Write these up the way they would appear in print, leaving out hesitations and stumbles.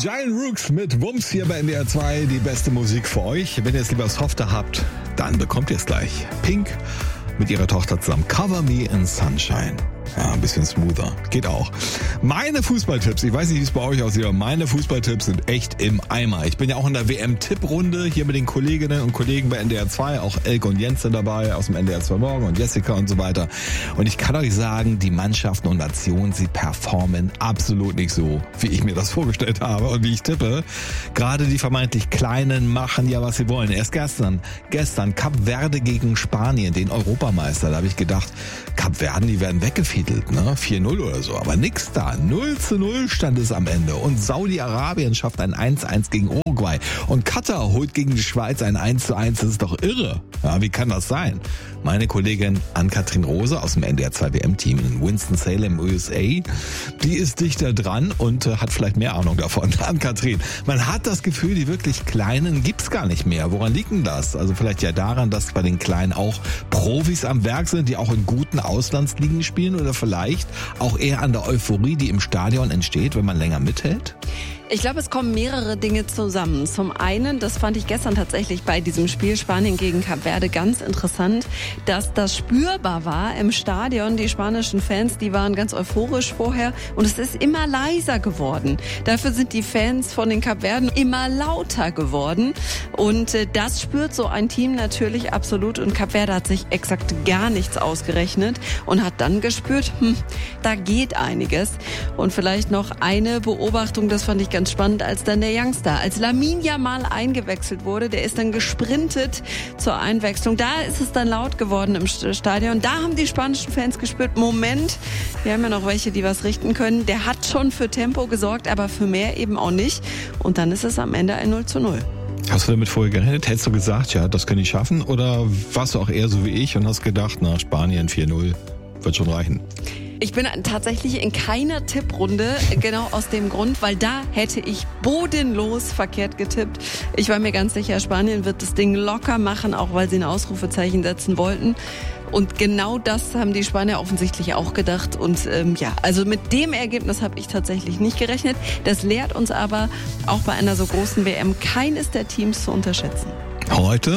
Giant Rooks mit Wumms hier bei NDR 2, die beste Musik für euch. Wenn ihr es lieber softer habt, dann bekommt ihr es gleich. Pink mit ihrer Tochter zusammen. Cover Me in Sunshine. Ja, ein bisschen smoother. Geht auch. Meine Fußballtipps, ich weiß nicht, wie es bei euch aussieht, aber meine Fußballtipps sind echt im Eimer. Ich bin ja auch in der WM-Tipprunde hier mit den Kolleginnen und Kollegen bei NDR 2, auch Elke und Jens sind dabei aus dem NDR 2 Morgen und Jessica und so weiter. Und ich kann euch sagen, die Mannschaften und Nationen, sie performen absolut nicht so, wie ich mir das vorgestellt habe und wie ich tippe. Gerade die vermeintlich Kleinen machen ja, was sie wollen. Erst gestern Kap Verde gegen Spanien, den Europameister. Da habe ich gedacht, Kap Verden, die werden weggefedelt. Ne? 4-0 oder so, aber nix da. 0-0 stand es am Ende. Und Saudi-Arabien schafft ein 1-1 gegen Uruguay. Und Katar holt gegen die Schweiz ein 1-1. Das ist doch irre. Ja, wie kann das sein? Meine Kollegin Ann-Kathrin Rose aus dem NDR 2 WM-Team in Winston-Salem, USA, die ist dichter dran und hat vielleicht mehr Ahnung davon. Ann-Kathrin, man hat das Gefühl, die wirklich Kleinen gibt's gar nicht mehr. Woran liegt denn das? Also vielleicht ja daran, dass bei den Kleinen auch Profis am Werk sind, die auch in guten Auslandsligen spielen, oder vielleicht auch eher an der Euphorie, die im Stadion entsteht, wenn man länger mithält? Ich glaube, es kommen mehrere Dinge zusammen. Zum einen, das fand ich gestern tatsächlich bei diesem Spiel Spanien gegen Kap Verde ganz interessant, dass das spürbar war im Stadion. Die spanischen Fans, die waren ganz euphorisch vorher und es ist immer leiser geworden. Dafür sind die Fans von den Kapverden immer lauter geworden und das spürt so ein Team natürlich absolut und Kap Verde hat sich exakt gar nichts ausgerechnet und hat dann gespürt, da geht einiges. Und vielleicht noch eine Beobachtung, das fand ich ganz spannend, als dann der Youngster, als Lamine Yamal eingewechselt wurde, der ist dann gesprintet zur Einwechslung. Da ist es dann laut geworden im Stadion. Da haben die spanischen Fans gespürt, Moment, wir haben ja noch welche, die was richten können. Der hat schon für Tempo gesorgt, aber für mehr eben auch nicht. Und dann ist es am Ende ein 0-0. Hast du damit vorher gerechnet? Hättest du gesagt, ja, das kann ich schaffen? Oder warst du auch eher so wie ich und hast gedacht, na, Spanien 4-0 wird schon reichen? Ich bin tatsächlich in keiner Tipprunde, genau aus dem Grund, weil da hätte ich bodenlos verkehrt getippt. Ich war mir ganz sicher, Spanien wird das Ding locker machen, auch weil sie ein Ausrufezeichen setzen wollten. Und genau das haben die Spanier offensichtlich auch gedacht. Und also mit dem Ergebnis habe ich tatsächlich nicht gerechnet. Das lehrt uns aber, auch bei einer so großen WM, keines der Teams zu unterschätzen. Heute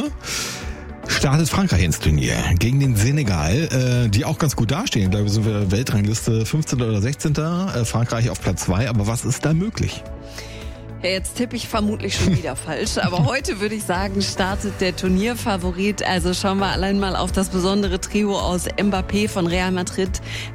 startet Frankreich ins Turnier gegen den Senegal, die auch ganz gut dastehen. Ich glaube, sind wir Weltrangliste 15. oder 16. Frankreich auf Platz 2. Aber was ist da möglich? Ja, jetzt tippe ich vermutlich schon wieder falsch, aber heute würde ich sagen, startet der Turnierfavorit. Also schauen wir allein mal auf das besondere Trio aus Mbappé von Real Madrid,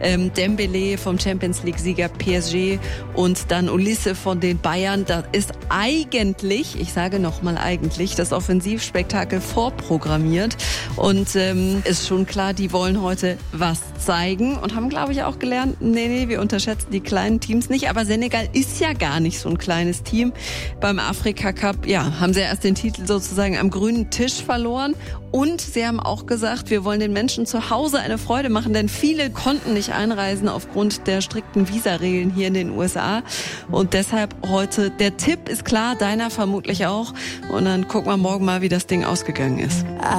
Dembélé vom Champions-League-Sieger PSG und dann Olise von den Bayern. Da ist eigentlich, ich sage nochmal eigentlich, das Offensivspektakel vorprogrammiert und ist schon klar, die wollen heute was zeigen und haben, glaube ich, auch gelernt, nee, wir unterschätzen die kleinen Teams nicht, aber Senegal ist ja gar nicht so ein kleines Team. Beim Afrika Cup, haben sie erst den Titel sozusagen am grünen Tisch verloren und sie haben auch gesagt, wir wollen den Menschen zu Hause eine Freude machen, denn viele konnten nicht einreisen aufgrund der strikten Visaregeln hier in den USA und deshalb heute, der Tipp ist klar, deiner vermutlich auch und dann gucken wir morgen mal, wie das Ding ausgegangen ist.